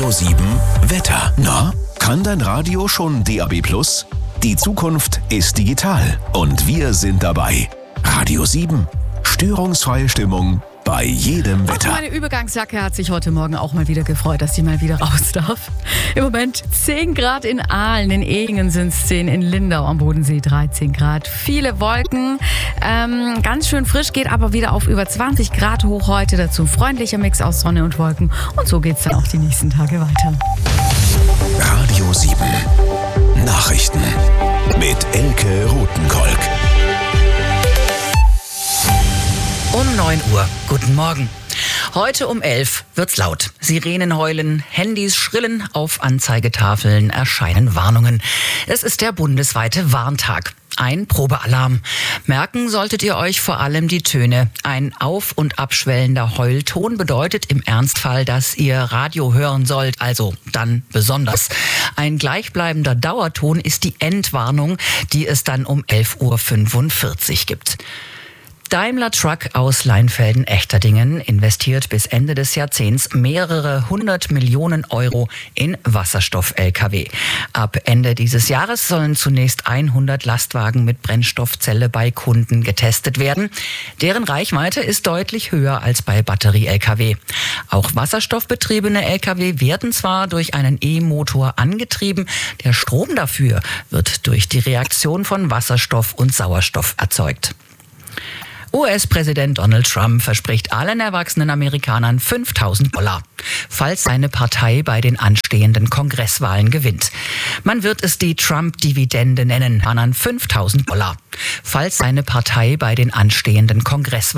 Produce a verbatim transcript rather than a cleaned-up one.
Radio sieben Wetter. Na, kann dein Radio schon D A B plus? Die Zukunft ist digital und wir sind dabei. Radio sieben. Störungsfreie Stimmung bei jedem Wetter. Auch meine Übergangsjacke hat sich heute Morgen auch mal wieder gefreut, dass sie mal wieder raus darf. Im Moment zehn Grad in Aalen, in Ehingen sind es zehn, in Lindau am Bodensee dreizehn Grad. Viele Wolken, ähm, ganz schön frisch, geht aber wieder auf über zwanzig Grad hoch heute. Dazu ein freundlicher Mix aus Sonne und Wolken. Und so geht es dann auch die nächsten Tage weiter. Radio sieben. Nachrichten mit Elke Rothenkolk. Um neun Uhr. Guten Morgen. Heute um elf wird's laut. Sirenen heulen, Handys schrillen, auf Anzeigetafeln erscheinen Warnungen. Es ist der bundesweite Warntag. Ein Probealarm. Merken solltet ihr euch vor allem die Töne. Ein auf- und abschwellender Heulton bedeutet im Ernstfall, dass ihr Radio hören sollt, also dann besonders. Ein gleichbleibender Dauerton ist die Endwarnung, die es dann um elf Uhr fünfundvierzig gibt. Daimler Truck aus Leinfelden-Echterdingen investiert bis Ende des Jahrzehnts mehrere hundert Millionen Euro in Wasserstoff-L K W. Ab Ende dieses Jahres sollen zunächst hundert Lastwagen mit Brennstoffzelle bei Kunden getestet werden. Deren Reichweite ist deutlich höher als bei Batterie-L K W. Auch wasserstoffbetriebene L K W werden zwar durch einen E-Motor angetrieben, der Strom dafür wird durch die Reaktion von Wasserstoff und Sauerstoff erzeugt. U S-Präsident Donald Trump verspricht allen erwachsenen Amerikanern fünftausend Dollar, falls seine Partei bei den anstehenden Kongresswahlen gewinnt. Man wird es die Trump-Dividende nennen, an fünftausend Dollar, falls seine Partei bei den anstehenden Kongresswahlen